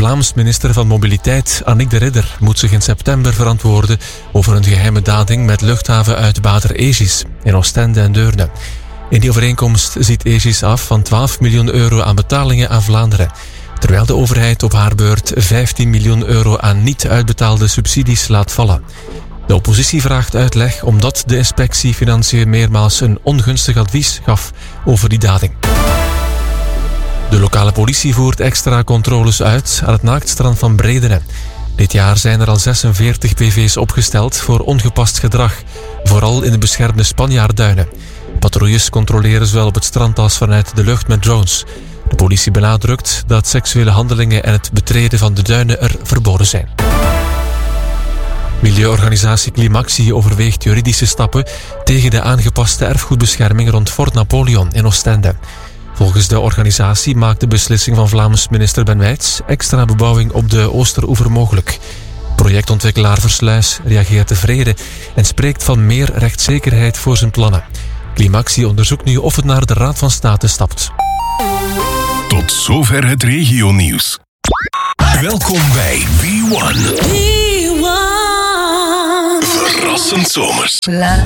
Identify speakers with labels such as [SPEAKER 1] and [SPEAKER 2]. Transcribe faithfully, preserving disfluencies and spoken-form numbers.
[SPEAKER 1] Vlaams minister van Mobiliteit, Annick de Ridder, moet zich in september verantwoorden over een geheime dading met luchthavenuitbater Aegis in Oostende en Deurne. In die overeenkomst ziet Aegis af van twaalf miljoen euro aan betalingen aan Vlaanderen, terwijl de overheid op haar beurt vijftien miljoen euro aan niet uitbetaalde subsidies laat vallen. De oppositie vraagt uitleg omdat de inspectie Financiën meermaals een ongunstig advies gaf over die dading. De lokale politie voert extra controles uit aan het naaktstrand van Bredene. Dit jaar zijn er al zesenveertig P V's opgesteld voor ongepast gedrag, vooral in de beschermde Spanjaardduinen. Patrouilles controleren zowel op het strand als vanuit de lucht met drones. De politie benadrukt dat seksuele handelingen en het betreden van de duinen er verboden zijn. Milieuorganisatie Climaxi overweegt juridische stappen tegen de aangepaste erfgoedbescherming rond Fort Napoleon in Oostende. Volgens de organisatie maakt de beslissing van Vlaams minister Ben Wijts extra bebouwing op de Oosteroever mogelijk. Projectontwikkelaar Versluis reageert tevreden en spreekt van meer rechtszekerheid voor zijn plannen. Climaxi onderzoekt nu of het naar de Raad van State stapt.
[SPEAKER 2] Tot zover het regionieuws. Welkom bij B one. B one. Verrassend zomers.